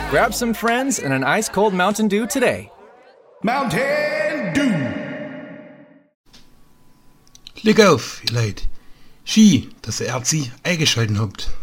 Grab some friends and an ice-cold Mountain Dew today. Mountain Dew! Leg auf, ihr Leid. Schön, dass ihr sie eingeschaltet habt.